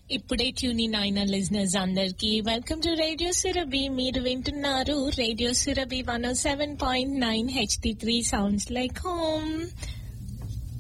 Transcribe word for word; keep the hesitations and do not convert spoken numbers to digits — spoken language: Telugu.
ఇప్పుడే ట్యూన్ ఇన్ అయిన లిజనర్స్ అందరికి వెల్కమ్ టు రేడియో సురభి. మీరు వింటున్నారు రేడియో సురభి వన్ ఓ seven point nine H D three sounds like home.